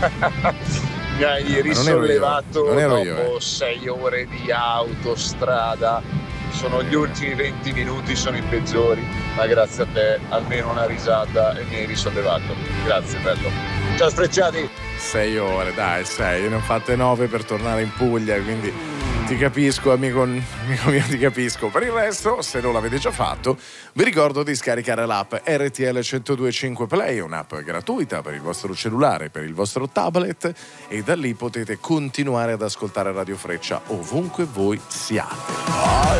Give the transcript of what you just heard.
Mi hai risollevato dopo 6 ore di autostrada. Sono gli ultimi 20 minuti, sono i peggiori, ma grazie a te almeno una risata e mi hai risollevato. Grazie, bello. Ciao Sfrecciati. 6 ore, dai, 6, ne ho fatte 9 per tornare in Puglia, quindi ti capisco, amico mio, ti capisco. Per il resto, se non l'avete già fatto, vi ricordo di scaricare l'app RTL 102.5 Play, un'app gratuita per il vostro cellulare, per il vostro tablet, e da lì potete continuare ad ascoltare Radio Freccia ovunque voi siate.